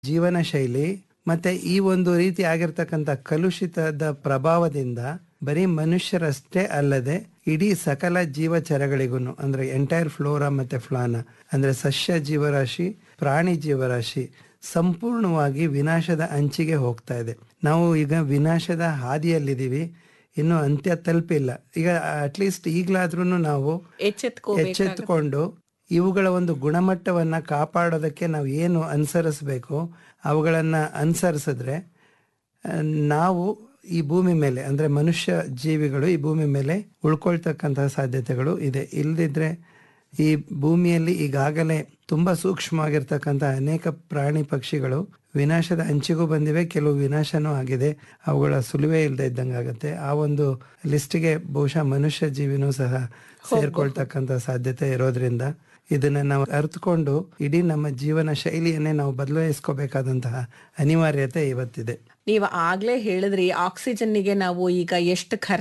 ಜೀವನ ಶೈಲಿ ಮತ್ತೆ ಈ ಒಂದು ರೀತಿ ಆಗಿರ್ತಕ್ಕಂಥ ಕಲುಷಿತದ ಪ್ರಭಾವದಿಂದ ಬರೀ ಮನುಷ್ಯರಷ್ಟೇ ಅಲ್ಲದೆ ಇಡೀ ಸಕಲ ಜೀವಚರಗಳಿಗೂ ಅಂದ್ರೆ ಎಂಟೈರ್ ಫ್ಲೋರಾ ಮತ್ತೆ ಫ್ಲಾನಾ ಅಂದ್ರೆ ಸಸ್ಯ ಜೀವರಾಶಿ, ಪ್ರಾಣಿ ಜೀವರಾಶಿ ಸಂಪೂರ್ಣವಾಗಿ ವಿನಾಶದ ಅಂಚಿಗೆ ಹೋಗ್ತಾ ಇದೆ. ನಾವು ಈಗ ವಿನಾಶದ ಹಾದಿಯಲ್ಲಿದ್ದೀವಿ, ಇನ್ನು ಅಂತ್ಯ ತಲುಪಿಲ್ಲ. ಈಗ ಅಟ್ಲೀಸ್ಟ್ ಈಗಲಾದ್ರೂ ನಾವು ಎಚ್ಚೆತ್ಕೊಂಡು ಇವುಗಳ ಒಂದು ಗುಣಮಟ್ಟವನ್ನ ಕಾಪಾಡೋದಕ್ಕೆ ನಾವು ಏನು ಅನುಸರಿಸಬೇಕು ಅವುಗಳನ್ನ ಅನುಸರಿಸಿದ್ರೆ ನಾವು ಈ ಭೂಮಿ ಮೇಲೆ ಅಂದ್ರೆ ಮನುಷ್ಯ ಜೀವಿಗಳು ಈ ಭೂಮಿ ಮೇಲೆ ಉಳ್ಕೊಳ್ತಕ್ಕಂತಹ ಸಾಧ್ಯತೆಗಳು ಇದೆ. ಇಲ್ದಿದ್ರೆ ಈ ಭೂಮಿಯಲ್ಲಿ ಈಗಾಗಲೇ ತುಂಬಾ ಸೂಕ್ಷ್ಮವಾಗಿರ್ತಕ್ಕಂಥ ಅನೇಕ ಪ್ರಾಣಿ ಪಕ್ಷಿಗಳು ವಿನಾಶದ ಅಂಚಿಗೂ ಬಂದಿವೆ, ಕೆಲವು ವಿನಾಶನೂ ಆಗಿದೆ. ಅವುಗಳ ಸುಳಿವೇ ಇಲ್ಲದೆ ಇದ್ದಂಗೆ ಆಗುತ್ತೆ. ಆ ಒಂದು ಲಿಸ್ಟಿಗೆ ಬಹುಶಃ ಮನುಷ್ಯ ಜೀವಿನೂ ಸಹ ಸೇರ್ಕೊಳ್ತಕ್ಕಂಥ ಸಾಧ್ಯತೆ ಇರೋದ್ರಿಂದ ಇದನ್ನ ನಾವು ಅರ್ಥಕೊಂಡು ಇಡೀ ನಮ್ಮ ಜೀವನ ಶೈಲಿಯನ್ನೇ ನಾವು ಬದಲಾಯಿಸ್ಕೋಬೇಕಾದಂತಹ ಅನಿವಾರ್ಯತೆ ಇವತ್ತಿದೆ. ನೀವು ಆಗ್ಲೇ ಹೇಳಿದ್ರಿ, ಆಕ್ಸಿಜನ್ನಿಗೆ ನಾವು ಈಗ ಎಷ್ಟು